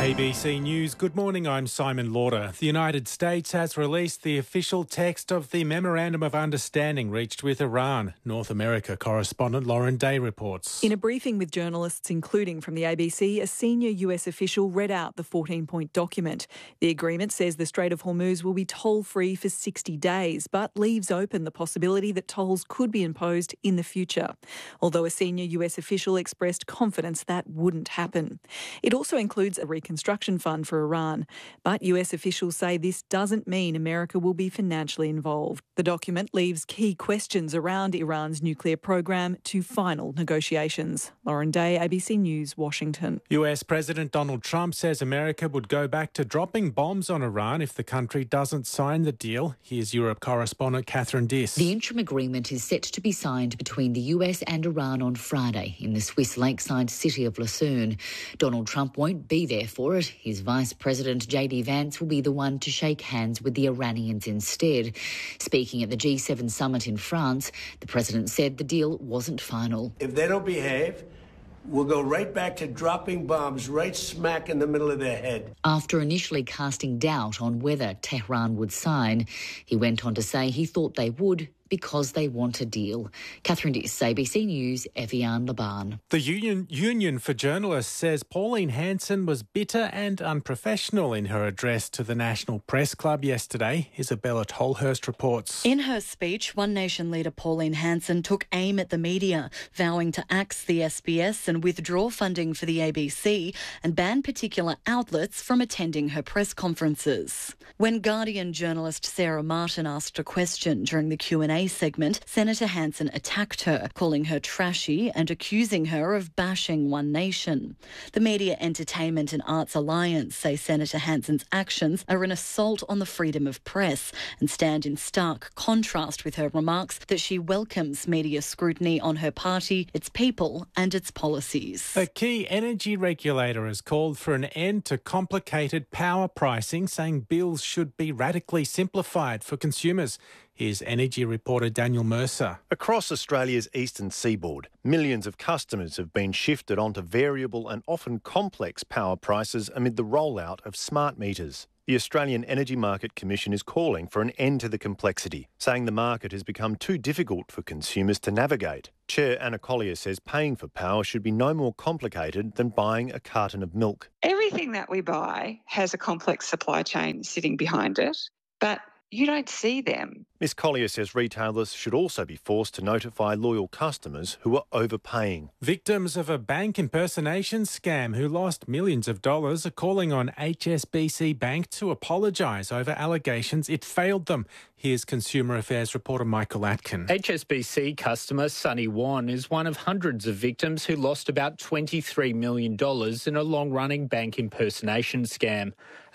ABC News. Good morning, I'm Simon Lauder. The United States has released the official text of the Memorandum of Understanding reached with Iran. North America correspondent Lauren Day reports. In a briefing with journalists, including from the ABC, a senior US official read out the 14-point document. The agreement says the Strait of Hormuz will be toll-free for 60 days, but leaves open the possibility that tolls could be imposed in the future. Although a senior US official expressed confidence that wouldn't happen. It also includes a reconstruction fund for Iran, but US officials say this doesn't mean America will be financially involved. The document leaves key questions around Iran's nuclear program to final negotiations. Lauren Day, ABC News, Washington. US President Donald Trump says America would go back to dropping bombs on Iran if the country doesn't sign the deal. Here's Europe correspondent Catherine Diss. The interim agreement is set to be signed between the US and Iran on Friday in the Swiss lakeside city of Lucerne. Donald Trump won't be there for it. His Vice President JD Vance will be the one to shake hands with the Iranians instead. Speaking at the G7 summit in France, the president said the deal wasn't final. If they don't behave, we'll go right back to dropping bombs right smack in the middle of their head. After initially casting doubt on whether Tehran would sign, he went on to say he thought they would because they want a deal. Catherine Diss, ABC News, Evian Laban. The Union for Journalists says Pauline Hanson was bitter and unprofessional in her address to the National Press Club yesterday. Isabella Tolhurst reports. In her speech, One Nation leader Pauline Hanson took aim at the media, vowing to axe the SBS and withdraw funding for the ABC and ban particular outlets from attending her press conferences. When Guardian journalist Sarah Martin asked a question during the Q&A segment, Senator Hanson attacked her, calling her trashy and accusing her of bashing One Nation. The Media, Entertainment and Arts Alliance say Senator Hanson's actions are an assault on the freedom of press and stand in stark contrast with her remarks that she welcomes media scrutiny on her party, its people and its policies. A key energy regulator has called for an end to complicated power pricing, saying bills should be radically simplified for consumers. Here's energy reporter Daniel Mercer. Across Australia's eastern seaboard, millions of customers have been shifted onto variable and often complex power prices amid the rollout of smart meters. The Australian Energy Market Commission is calling for an end to the complexity, saying the market has become too difficult for consumers to navigate. Chair Anna Collier says paying for power should be no more complicated than buying a carton of milk. Everything that we buy has a complex supply chain sitting behind it, but you don't see them. Ms Collier says retailers should also be forced to notify loyal customers who are overpaying. Victims of a bank impersonation scam who lost millions of dollars are calling on HSBC Bank to apologise over allegations it failed them. Here's Consumer Affairs reporter Michael Atkin. HSBC customer Sunny Wan is one of hundreds of victims who lost about $23 million in a long-running bank impersonation scam.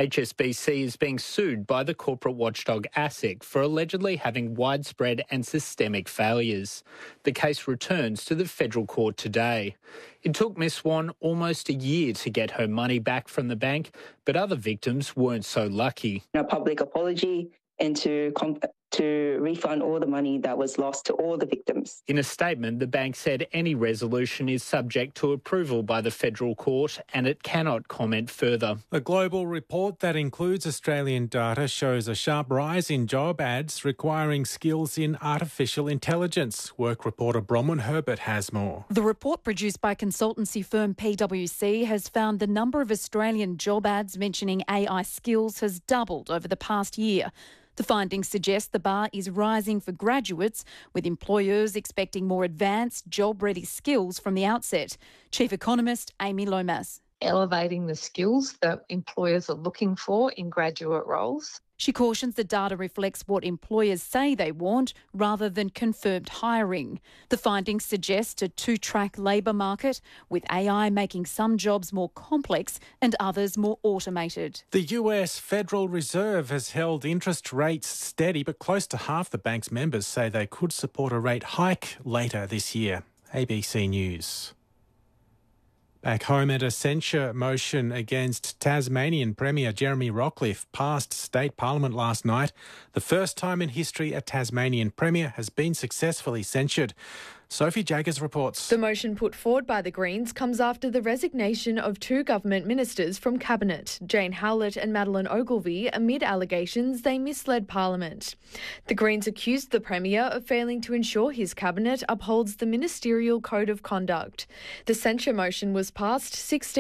HSBC is being sued by the corporate watchdog ASIC for allegedly having widespread and systemic failures. The case returns to the federal court today. It took Miss Wan almost a year to get her money back from the bank, but other victims weren't so lucky. A public apology and to refund all the money that was lost to all the victims. In a statement, the bank said any resolution is subject to approval by the federal court and it cannot comment further. A global report that includes Australian data shows a sharp rise in job ads requiring skills in artificial intelligence. Work reporter Bronwyn Herbert has more. The report produced by consultancy firm PwC has found the number of Australian job ads mentioning AI skills has doubled over the past year. The findings suggest the bar is rising for graduates, with employers expecting more advanced, job-ready skills from the outset. Chief Economist Amy Lomas. Elevating the skills that employers are looking for in graduate roles. She cautions the data reflects what employers say they want rather than confirmed hiring. The findings suggest a two-track labour market, with AI making some jobs more complex and others more automated. The US Federal Reserve has held interest rates steady, but close to half the bank's members say they could support a rate hike later this year. ABC News. Back home, a censure motion against Tasmanian Premier Jeremy Rockliff passed state parliament last night. The first time in history a Tasmanian Premier has been successfully censured. Sophie Jaggers reports. The motion put forward by the Greens comes after the resignation of two government ministers from Cabinet, Jane Howlett and Madeleine Ogilvie, amid allegations they misled Parliament. The Greens accused the Premier of failing to ensure his Cabinet upholds the Ministerial Code of Conduct. The censure motion was passed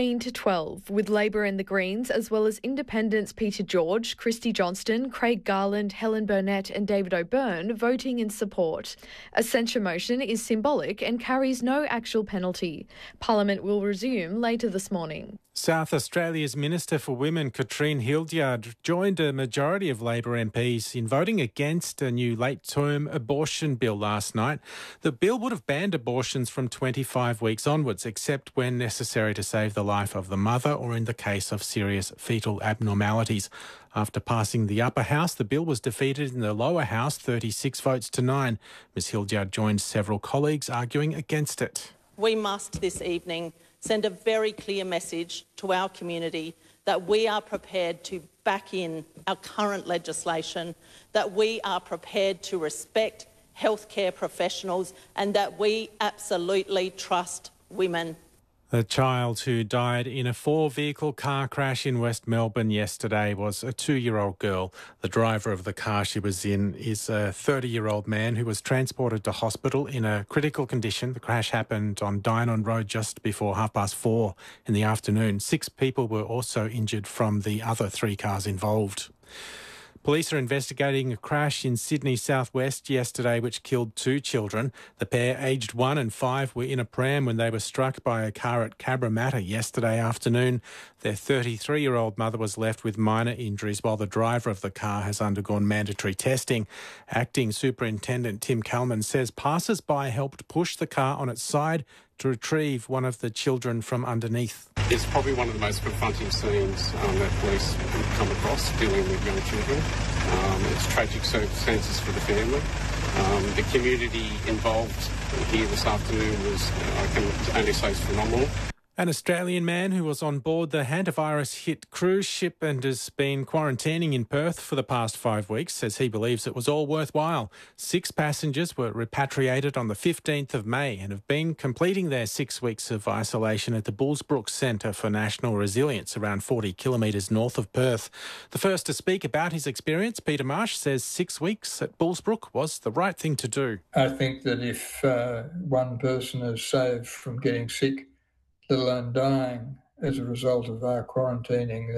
16-12, with Labor and the Greens, as well as independents Peter George, Christy Johnston, Craig Garland, Helen Burnett and David O'Byrne voting in support. A censure motion is symbolic and carries no actual penalty. Parliament will resume later this morning. South Australia's Minister for Women, Katrine Hildyard, joined a majority of Labor MPs in voting against a new late-term abortion bill last night. The bill would have banned abortions from 25 weeks onwards, except when necessary to save the life of the mother or in the case of serious fetal abnormalities. After passing the upper house, the bill was defeated in the lower house, 36 votes to 9. Ms Hildyard joined several colleagues arguing against it. We must this evening send a very clear message to our community that we are prepared to back in our current legislation, that we are prepared to respect healthcare professionals and that we absolutely trust women. The child who died in a four-vehicle car crash in West Melbourne yesterday was a 2-year-old girl. The driver of the car she was in is a 30-year-old man who was transported to hospital in a critical condition. The crash happened on Dynon Road just before 4:30 in the afternoon. 6 people were also injured from the other 3 cars involved. Police are investigating a crash in Sydney southwest yesterday which killed 2 children. The pair, aged 1 and 5, were in a pram when they were struck by a car at Cabramatta yesterday afternoon. Their 33-year-old mother was left with minor injuries while the driver of the car has undergone mandatory testing. Acting Superintendent Tim Kalman says passers-by helped push the car on its side to retrieve one of the children from underneath. It's probably one of the most confronting scenes that police come across dealing with young children. It's tragic circumstances for the family. The community involved here this afternoon was, I can only say, phenomenal. An Australian man who was on board the hantavirus-hit cruise ship and has been quarantining in Perth for the past 5 weeks says he believes it was all worthwhile. 6 passengers were repatriated on the 15th of May and have been completing their 6 weeks of isolation at the Bullsbrook Centre for National Resilience, around 40 kilometres north of Perth. The first to speak about his experience, Peter Marsh, says 6 weeks at Bullsbrook was the right thing to do. I think that if one person is saved from getting sick, let alone dying as a result of our quarantining,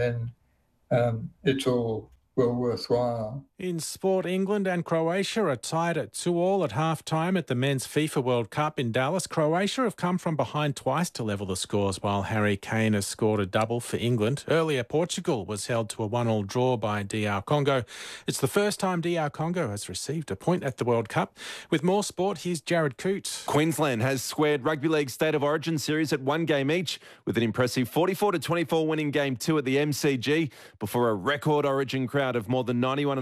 then it's all well worthwhile. In sport, England and Croatia are tied at 2-2 at half-time at the Men's FIFA World Cup in Dallas. Croatia have come from behind twice to level the scores, while Harry Kane has scored a double for England. Earlier, Portugal was held to a 1-1 draw by DR Congo. It's the first time DR Congo has received a point at the World Cup. With more sport, here's Jared Coote. Queensland has squared Rugby League State of Origin series at 1 game each, with an impressive 44-24 winning Game 2 at the MCG before a record Origin crowd of more than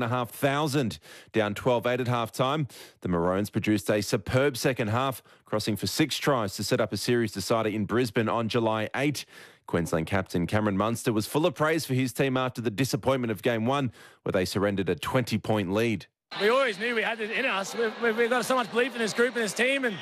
91,500. Down 12-8 at half-time, the Maroons produced a superb second half, crossing for 6 tries to set up a series decider in Brisbane on July 8. Queensland captain Cameron Munster was full of praise for his team after the disappointment of Game 1, where they surrendered a 20-point lead. We always knew we had it in us. We've got so much belief in this group and this team, and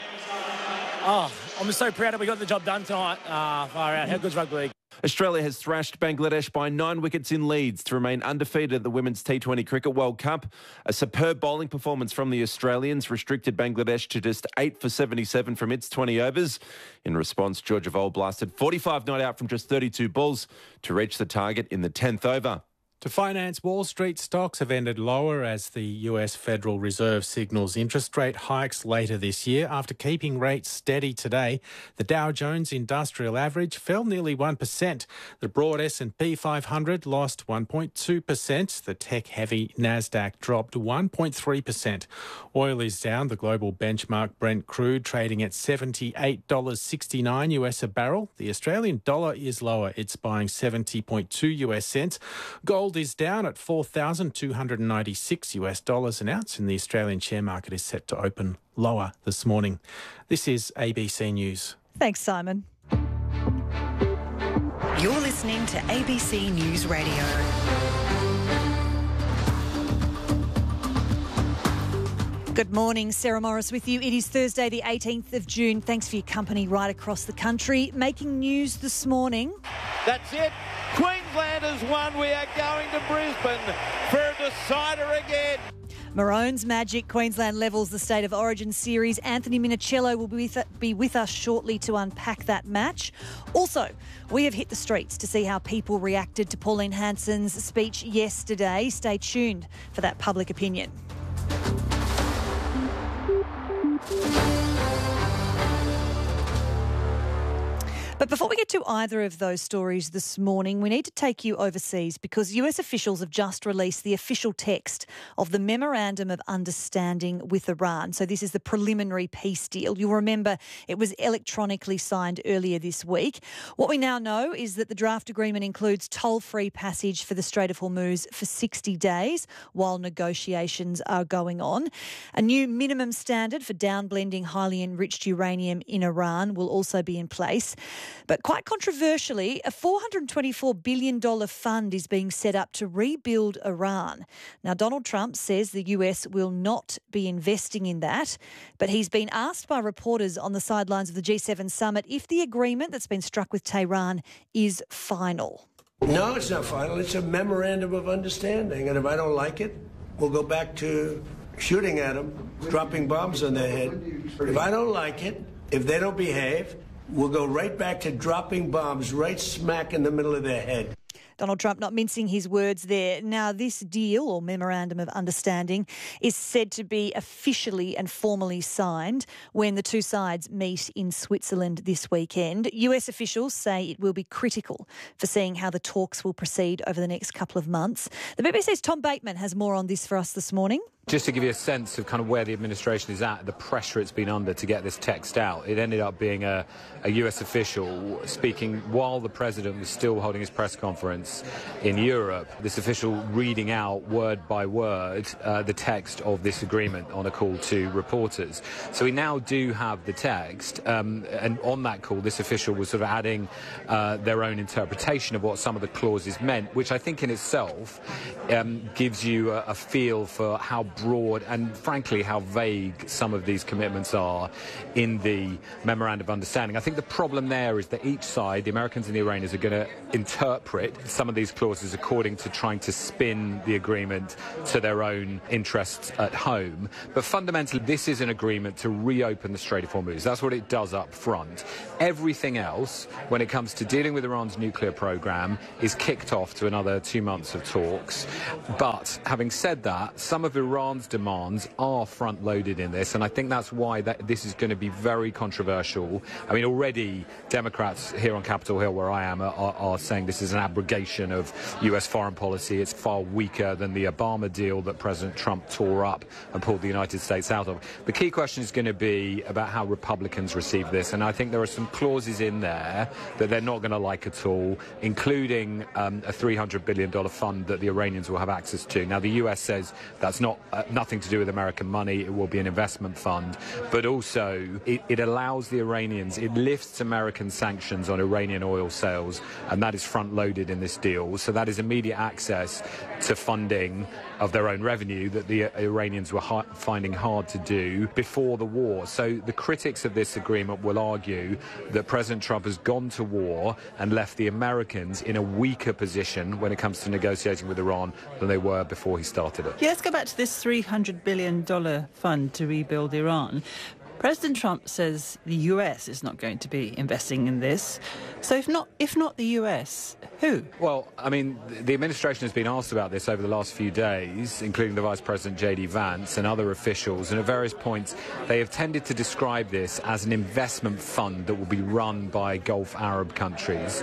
I'm so proud that we got the job done tonight. Far out. How good's rugby league? Australia has thrashed Bangladesh by 9 wickets in Leeds to remain undefeated at the Women's T20 Cricket World Cup. A superb bowling performance from the Australians restricted Bangladesh to just 8 for 77 from its 20 overs. In response, Georgia Vole blasted 45 not out from just 32 balls to reach the target in the 10th over. To finance Wall Street, stocks have ended lower as the US Federal Reserve signals interest rate hikes later this year. After keeping rates steady today, the Dow Jones Industrial Average fell nearly 1%. The broad S&P 500 lost 1.2%. The tech-heavy Nasdaq dropped 1.3%. Oil is down. The global benchmark Brent crude trading at $78.69 US a barrel. The Australian dollar is lower. It's buying 70.2 US cents. Gold is down at $4,296 US dollars an ounce, and the Australian share market is set to open lower this morning. This is ABC News. Thanks, Simon. You're listening to ABC News Radio. Good morning, Sarah Morris with you. It is Thursday the 18th of June. Thanks for your company right across the country. Making news this morning. That's it. Queensland has won. We are going to Brisbane for a decider again. Maroons Magic. Queensland levels the State of Origin series. Anthony Minichiello will be with us shortly to unpack that match. Also, we have hit the streets to see how people reacted to Pauline Hanson's speech yesterday. Stay tuned for that public opinion. But before we get to either of those stories this morning, we need to take you overseas because US officials have just released the official text of the Memorandum of Understanding with Iran. So this is the preliminary peace deal. You'll remember it was electronically signed earlier this week. What we now know is that the draft agreement includes toll-free passage for the Strait of Hormuz for 60 days while negotiations are going on. A new minimum standard for downblending highly enriched uranium in Iran will also be in place. But quite controversially, a $424 billion fund is being set up to rebuild Iran. Now, Donald Trump says the US will not be investing in that, but he's been asked by reporters on the sidelines of the G7 summit if the agreement that's been struck with Tehran is final. No, it's not final. It's a memorandum of understanding. And if I don't like it, we'll go back to shooting at them, dropping bombs on their head. If I don't like it, if they don't behave, we'll go right back to dropping bombs right smack in the middle of their head. Donald Trump not mincing his words there. Now, this deal or memorandum of understanding is said to be officially and formally signed when the two sides meet in Switzerland this weekend. US officials say it will be critical for seeing how the talks will proceed over the next couple of months. The BBC's Tom Bateman has more on this for us this morning. Just to give you a sense of kind of where the administration is at, the pressure it's been under to get this text out, it ended up being a US official speaking while the president was still holding his press conference in Europe. This official reading out word by word the text of this agreement on a call to reporters. So we now do have the text, and on that call, this official was sort of adding their own interpretation of what some of the clauses meant, which I think in itself gives you a feel for how broad and, frankly, how vague some of these commitments are in the Memorandum of Understanding. I think the problem there is that each side, the Americans and the Iranians, are going to interpret some of these clauses according to trying to spin the agreement to their own interests at home. But fundamentally, this is an agreement to reopen the Strait of Hormuz. That's what it does up front. Everything else, when it comes to dealing with Iran's nuclear program, is kicked off to another 2 months of talks. But having said that, some of Iran's demands are front-loaded in this, and I think that's why this is going to be very controversial. I mean, already Democrats here on Capitol Hill, where I am, are saying this is an abrogation of US foreign policy. It's far weaker than the Obama deal that President Trump tore up and pulled the United States out of. The key question is going to be about how Republicans receive this, and I think there are some clauses in there that they're not going to like at all, including a $300 billion fund that the Iranians will have access to. Now, the US says that's nothing to do with American money. It will be an investment fund, but also it allows the Iranians, it lifts American sanctions on Iranian oil sales, and that is front-loaded in this deal. So that is immediate access to funding of their own revenue that the Iranians were finding hard to do before the war. So the critics of this agreement will argue that President Trump has gone to war and left the Americans in a weaker position when it comes to negotiating with Iran than they were before he started it. Yeah, let's go back to this $300 billion fund to rebuild Iran. President Trump says the US is not going to be investing in this. So if not the US, who? Well, I mean, the administration has been asked about this over the last few days, including the Vice President J.D. Vance and other officials, and at various points they have tended to describe this as an investment fund that will be run by Gulf Arab countries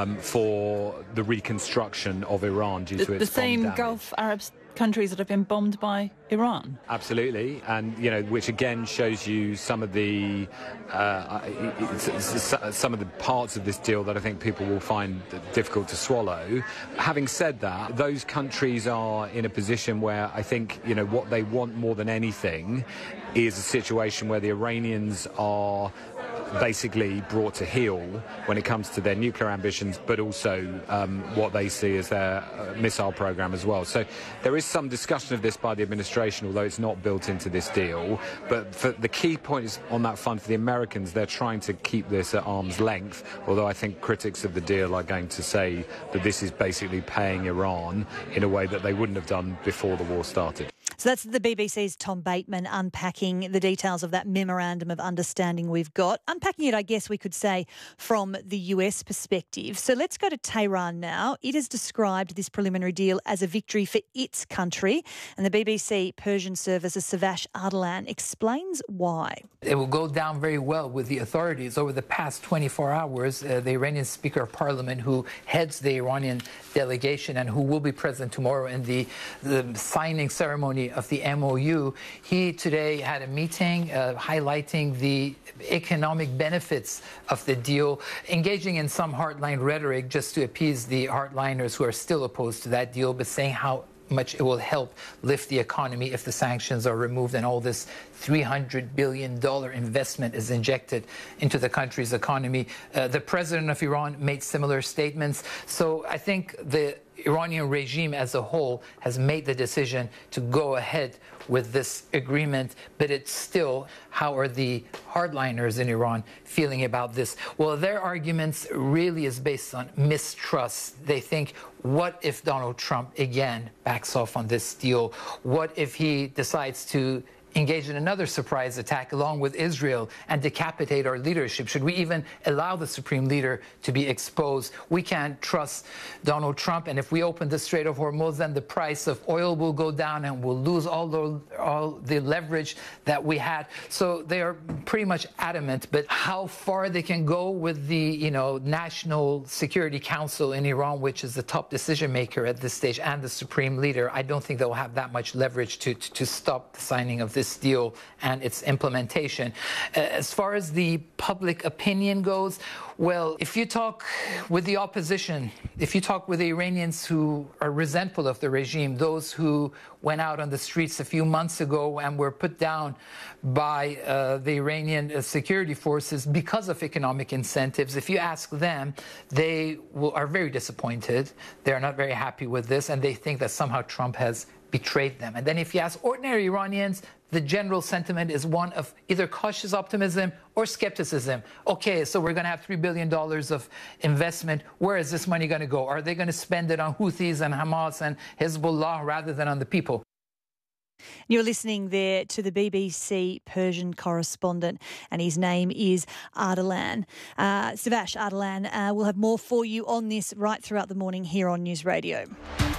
for the reconstruction of Iran due to its the same bomb damage. Gulf Arab countries that have been bombed by Iran. Absolutely, and which again shows you some of the parts of this deal that I think people will find difficult to swallow. Having said that, those countries are in a position where I think what they want more than anything is a situation where the Iranians are basically brought to heel when it comes to their nuclear ambitions, but also what they see as their missile program as well. So there is some discussion of this by the administration, although it's not built into this deal. But for the key point is on that fund for the Americans, they're trying to keep this at arm's length, although I think critics of the deal are going to say that this is basically paying Iran in a way that they wouldn't have done before the war started. So that's the BBC's Tom Bateman unpacking the details of that memorandum of understanding we've got. Unpacking it, I guess we could say, from the US perspective. So let's go to Tehran now. It has described this preliminary deal as a victory for its country. And the BBC Persian service's Savash Ardalan explains why. It will go down very well with the authorities. Over the past 24 hours, the Iranian Speaker of Parliament, who heads the Iranian delegation and who will be present tomorrow in the signing ceremony of the MOU, he today had a meeting highlighting the economic benefits of the deal, engaging in some hardline rhetoric just to appease the hardliners who are still opposed to that deal, but saying how much it will help lift the economy if the sanctions are removed and all this $300 billion investment is injected into the country's economy. The president of Iran made similar statements. So I think the Iranian regime as a whole has made the decision to go ahead with this agreement, but it's still, how are the hardliners in Iran feeling about this? Well, their arguments really is based on mistrust. They think, what if Donald Trump again backs off on this deal? What if he decides to engage in another surprise attack along with Israel and decapitate our leadership? Should we even allow the supreme leader to be exposed? We can't trust Donald Trump, and if we open the Strait of Hormuz, then the price of oil will go down and we'll lose all the leverage that we had. So they are pretty much adamant, but how far they can go with the National Security Council in Iran, which is the top decision maker at this stage, and the supreme leader, I don't think they'll have that much leverage to stop the signing of this deal and its implementation. As far as the public opinion goes, well, if you talk with the opposition, if you talk with the Iranians who are resentful of the regime, those who went out on the streets a few months ago and were put down by the Iranian security forces because of economic incentives, if you ask them, they are very disappointed. They're not very happy with this, and they think that somehow Trump has betrayed them. And then if you ask ordinary Iranians, the general sentiment is one of either cautious optimism or skepticism. Okay, so we're going to have $3 billion of investment. Where is this money going to go? Are they going to spend it on Houthis and Hamas and Hezbollah rather than on the people? You're listening there to the BBC Persian correspondent, and his name is Ardalan. Savash Ardalan. We'll have more for you on this right throughout the morning here on News Radio.